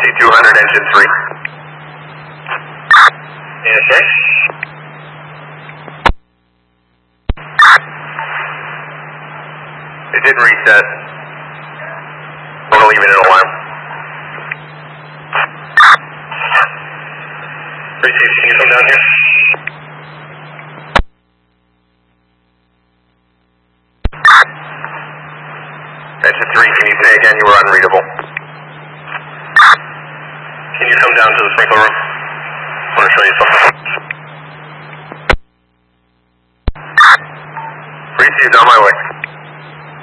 5200, engine 3. Okay. It didn't reset. We're going to leave it in alarm. 3 Chief, can you come down here? Engine 3, can you say again you were unreadable? Can you come down to the sprinkler room? I want to show you something. Received, on my way.